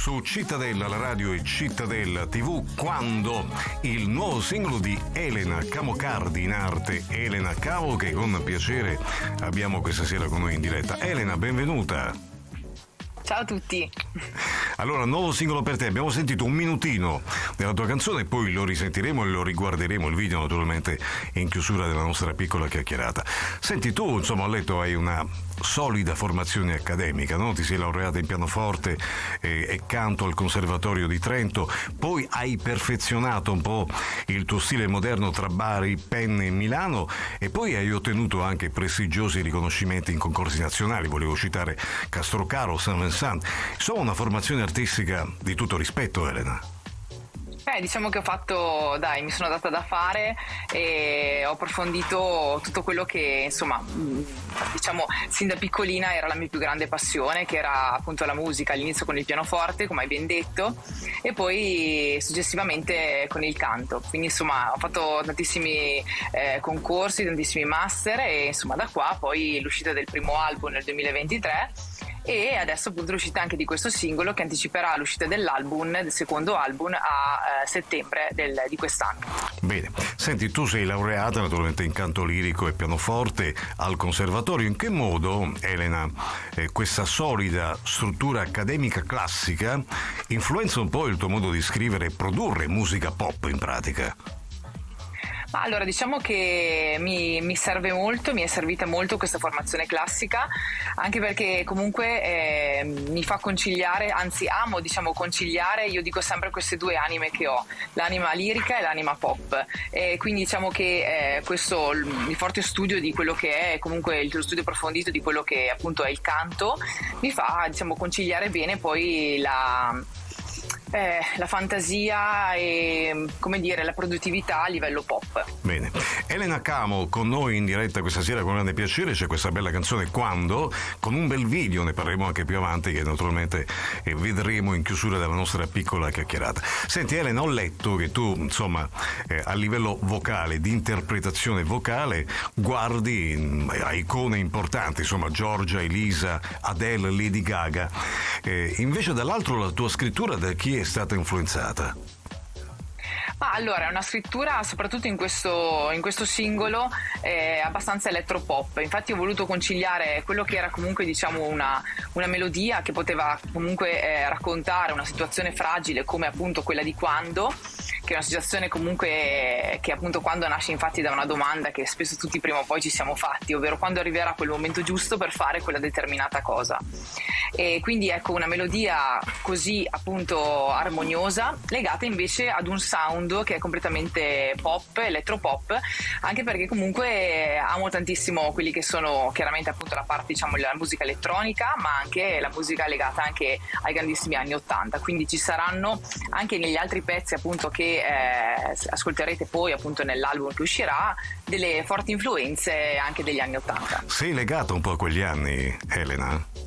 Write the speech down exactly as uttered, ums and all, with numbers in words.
su Cittadella, la radio e Cittadella tivù, quando il nuovo singolo di Elena Camocardi, in arte Elena Camo, che con piacere abbiamo questa sera con noi in diretta. Elena, benvenuta. Ciao a tutti. Allora, nuovo singolo per te. Abbiamo sentito un minutino della tua canzone, poi lo risentiremo e lo riguarderemo il video naturalmente in chiusura della nostra piccola chiacchierata. Senti, tu insomma ho letto hai una solida formazione accademica, no? Ti sei laureata in pianoforte e, e canto al Conservatorio di Trento, poi hai perfezionato un po' il tuo stile moderno tra Bari, Penne e Milano, e poi hai ottenuto anche prestigiosi riconoscimenti in concorsi nazionali. Volevo citare Castrocaro, San Vincent. Insomma, una formazione artistica di tutto rispetto, Elena. Beh, diciamo che ho fatto, dai, mi sono data da fare e ho approfondito tutto quello che, insomma, diciamo, sin da piccolina era la mia più grande passione, che era appunto la musica, all'inizio con il pianoforte, come hai ben detto, e poi successivamente con il canto. Quindi, insomma, ho fatto tantissimi eh, concorsi, tantissimi master e, insomma, da qua poi l'uscita del primo album nel duemilaventitré. E adesso appunto l'uscita anche di questo singolo, che anticiperà l'uscita dell'album, del secondo album, a eh, settembre del, di quest'anno. Bene, senti, tu sei laureata naturalmente in canto lirico e pianoforte al Conservatorio. In che modo, Elena, eh, questa solida struttura accademica classica influenza un po' il tuo modo di scrivere e produrre musica pop in pratica? Ma allora, diciamo che mi, mi serve molto, mi è servita molto questa formazione classica, anche perché comunque eh, mi fa conciliare, anzi amo diciamo conciliare, io dico sempre, queste due anime che ho, l'anima lirica e l'anima pop, e quindi diciamo che eh, questo, il forte studio di quello che è, comunque lo studio approfondito di quello che appunto è il canto, mi fa diciamo conciliare bene poi la... Eh, la fantasia e, come dire, la produttività a livello pop. Bene, Elena Camo con noi in diretta questa sera con grande piacere. C'è questa bella canzone Quando, con un bel video, ne parleremo anche più avanti, che naturalmente eh, vedremo in chiusura della nostra piccola chiacchierata. Senti Elena, ho letto che tu insomma eh, a livello vocale, di interpretazione vocale, guardi mh, a icone importanti, insomma Giorgia, Elisa, Adele, Lady Gaga, eh, invece dall'altro la tua scrittura da chi è stata influenzata? Ma allora, è una scrittura, soprattutto in questo, in questo singolo, eh, abbastanza elettropop. Infatti ho voluto conciliare quello che era comunque diciamo una, una melodia che poteva comunque eh, raccontare una situazione fragile come appunto quella di Quando, che è una situazione comunque che appunto quando nasce infatti da una domanda che spesso tutti prima o poi ci siamo fatti, ovvero quando arriverà quel momento giusto per fare quella determinata cosa. E quindi ecco, una melodia così appunto armoniosa, legata invece ad un sound che è completamente pop, elettropop, anche perché comunque amo tantissimo quelli che sono chiaramente appunto la parte diciamo della musica elettronica, ma anche la musica legata anche ai grandissimi anni ottanta, quindi ci saranno anche negli altri pezzi appunto che eh, ascolterete poi appunto nell'album che uscirà delle forti influenze anche degli anni ottanta. Sei legata un po' a quegli anni, Elena?